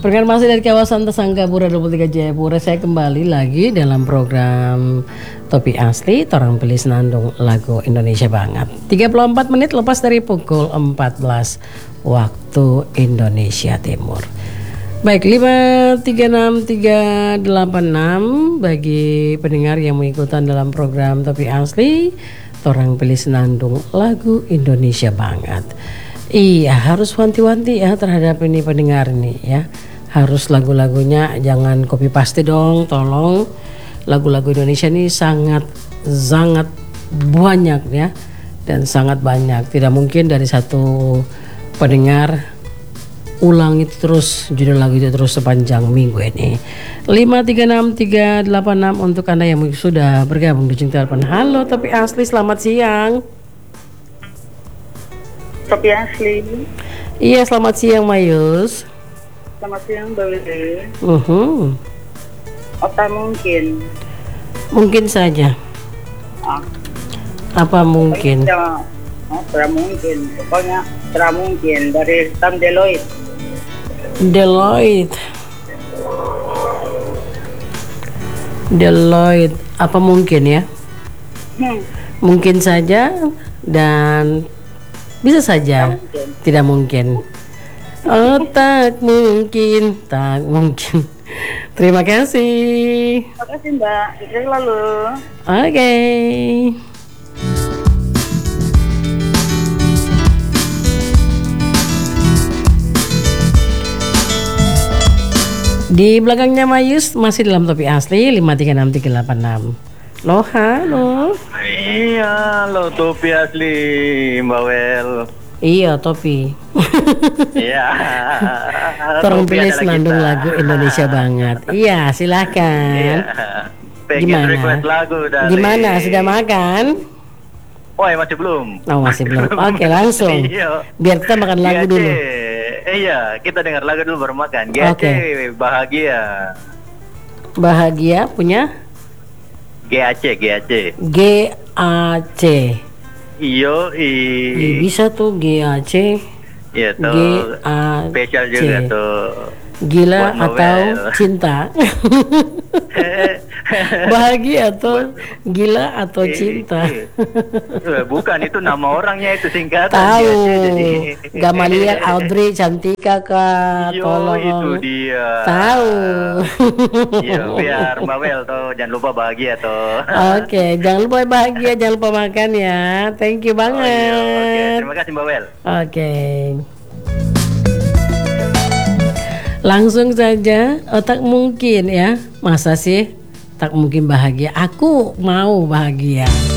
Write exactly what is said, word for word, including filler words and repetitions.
Perkenalkan masih dari kawasan Tesanggapura dua puluh tiga Jayapura. Saya kembali lagi dalam program Topi Asli, Torang Pilih Senandung Lagu Indonesia Banget. tiga puluh empat menit lepas dari pukul empat belas waktu Indonesia Timur. Baik, lima tiga enam tiga delapan enam bagi pendengar yang mengikutan dalam program Topi Asli, Torang Pilih Senandung Lagu Indonesia Banget. Iya, harus wanti-wanti ya terhadap ini pendengar nih ya. Harus lagu-lagunya jangan copy paste dong, tolong. Lagu-lagu Indonesia ini sangat sangat banyak ya, dan sangat banyak. Tidak mungkin dari satu pendengar ulang itu terus judul lagu itu terus sepanjang minggu ini. lima tiga enam tiga delapan enam untuk Anda yang sudah bergabung di ujung telepon. Halo Topi Asli, selamat siang. Topi Asli. Iya, selamat siang Mayus. Selamat siang Mbak Willy. Uh-huh. Apa mungkin? Mungkin saja. Ah. Apa mungkin? Ya, oh, tidak mungkin. Pokoknya tidak mungkin dari Sam Deloitte. Deloitte. Deloitte. Apa mungkin ya? Hmm. Mungkin saja dan bisa saja. Tidak mungkin. Tidak mungkin. Oh, tak mungkin, tak mungkin. Terima kasih. Terima kasih Mbak. Sukses lalu. Oke. Okay. Di belakangnya Mayus masih dalam Topi Asli lima tiga enam tiga delapan enam. Loh, halo. Iya, lo Topi Asli, Mbak Wel. Iya, Topi. Iya. Torang Pilih Senandung Lagu Indonesia Banget. Iya, silakan. Iya. Pengen Gimana? request lagu dari... Gimana? Sudah makan? Oh, ya masih belum. Oh, masih belum. Oke, langsung. Iya. Biar kita makan lagu G A C. dulu. Iya, kita dengar lagu dulu baru makan. G A C, Oke. bahagia. Bahagia punya G A C, G A C. G A C. Iyo, Ih, i. bisa tuh G A C. Iya G tuh. A C. Spesial juga tuh. Gila Buat atau Noel. cinta? Bahagia atau gila atau cinta? Eh, Bukan, itu nama orangnya itu singkatan. Tahu. G A C, jadi. Gamaliel Audrey Cantika Kak. Yo, Tolong. itu dia. Tahu. Iya, biar Mbak Wel tuh jangan lupa bahagia tuh. Oke, jangan lupa bahagia, jangan lupa makan ya. Thank you Oh, iya, oke. banget. Terima kasih Mbak Wel. Oke. Langsung saja, oh, tak mungkin ya. Masa sih tak mungkin bahagia? Aku mau bahagia.